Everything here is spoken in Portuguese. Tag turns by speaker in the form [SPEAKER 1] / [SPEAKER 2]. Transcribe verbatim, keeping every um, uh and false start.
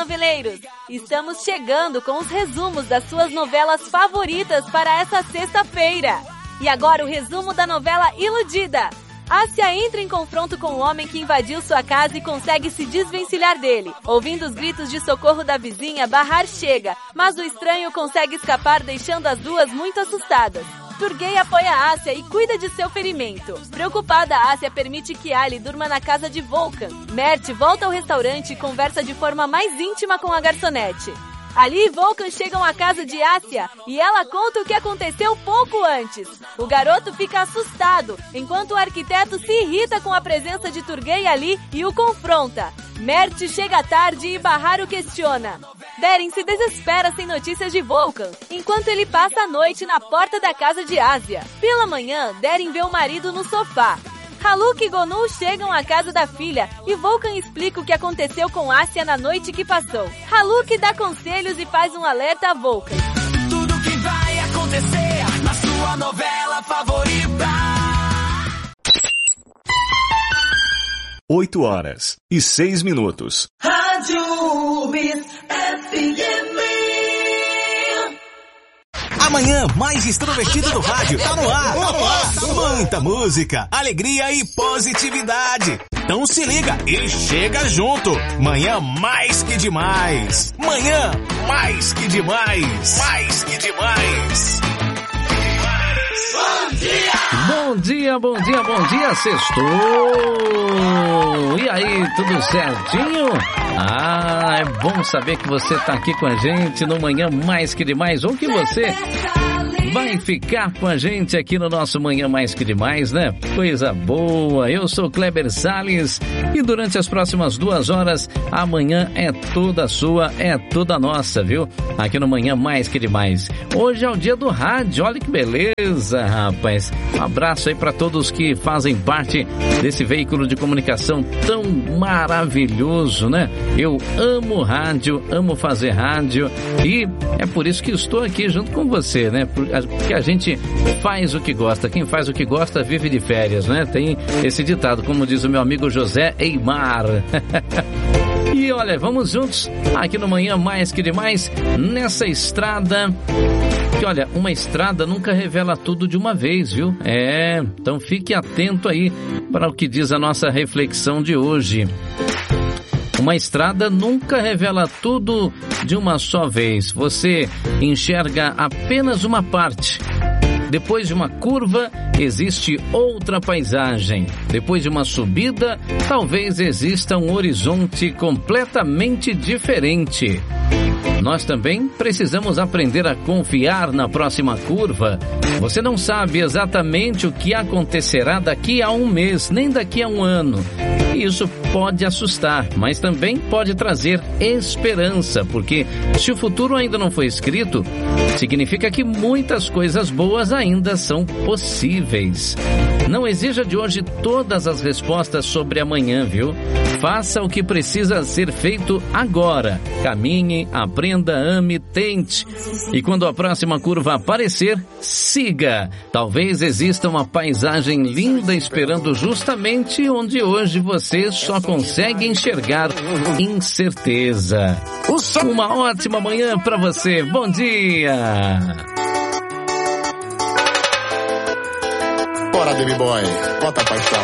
[SPEAKER 1] noveleiros! Estamos chegando com os resumos das suas novelas favoritas para essa sexta-feira. E agora o resumo da novela Iludida. Ásia entra em confronto com o homem que invadiu sua casa e consegue se desvencilhar dele. Ouvindo os gritos de socorro da vizinha, Bahar chega, mas o estranho consegue escapar, deixando as duas muito assustadas. Turgay apoia Ásia e cuida de seu ferimento. Preocupada, Ásia permite que Ali durma na casa de Volkan. Mert volta ao restaurante e conversa de forma mais íntima com a garçonete. Ali e Volkan chegam à casa de Ásia e ela conta o que aconteceu pouco antes. O garoto fica assustado, enquanto o arquiteto se irrita com a presença de Turgay ali e o confronta. Mert chega tarde e Bahar o questiona. Deren se desespera sem notícias de Volkan, enquanto ele passa a noite na porta da casa de Ásia. Pela manhã, Deren vê o marido no sofá. Haluk e Gonu chegam à casa da filha e Volkan explica o que aconteceu com Ásia na noite que passou. Haluk dá conselhos e faz um alerta a Volkan.
[SPEAKER 2] Tudo que vai acontecer na sua novela favorita.
[SPEAKER 3] oito horas e seis minutos.
[SPEAKER 2] Rádio Bis F M.
[SPEAKER 4] Amanhã mais extrovertido do rádio. Tá no ar. Tá no ar. Muita música, alegria e positividade. Então se liga e chega junto. Manhã mais que demais. Manhã mais que demais. Mais que demais.
[SPEAKER 2] Bom dia!
[SPEAKER 5] Bom dia, bom dia, bom dia, sextou! E aí, tudo certinho? Ah, é bom saber que você tá aqui com a gente no Manhã Mais Que Demais, ou que você vai ficar com a gente aqui no nosso Manhã Mais Que Demais, né? Coisa boa! Eu sou Kleber Salles e durante as próximas duas horas, amanhã é toda sua, é toda nossa, viu? Aqui no Manhã Mais Que Demais. Hoje é o dia do rádio, olha que beleza, rapaz. Um abraço aí para todos que fazem parte desse veículo de comunicação tão maravilhoso, né? Eu amo rádio, amo fazer rádio e é por isso que estou aqui junto com você, né? Porque a gente faz o que gosta. Quem faz o que gosta vive de férias, né? Tem esse ditado, como diz o meu amigo José Eimar. E olha, vamos juntos aqui no Manhã Mais Que Demais, nessa estrada. Que olha, uma estrada nunca revela tudo de uma vez, viu? É, então fique atento aí para o que diz a nossa reflexão de hoje. Uma estrada nunca revela tudo de uma só vez. Você enxerga apenas uma parte. Depois de uma curva, existe outra paisagem. Depois de uma subida, talvez exista um horizonte completamente diferente. Nós também precisamos aprender a confiar na próxima curva. Você não sabe exatamente o que acontecerá daqui a um mês, nem daqui a um ano. Isso pode assustar, mas também pode trazer esperança, porque se o futuro ainda não foi escrito, significa que muitas coisas boas ainda são possíveis. Não exija de hoje todas as respostas sobre amanhã, viu? Faça o que precisa ser feito agora. Caminhe, aprenda, ame, tente. E quando a próxima curva aparecer, siga. Talvez exista uma paisagem linda esperando justamente onde hoje você só consegue enxergar incerteza. Uma ótima manhã para você. Bom dia!
[SPEAKER 6] Bora, baby boy. Bota a paixão.